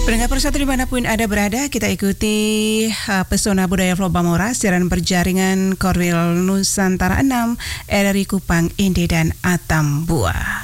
Pendengar Persatu dimanapun Anda berada, kita ikuti Pesona Budaya Flow Bamora, siaran berjaringan Korwil Nusantara 6, RRI Kupang, Inde, dan Atambua.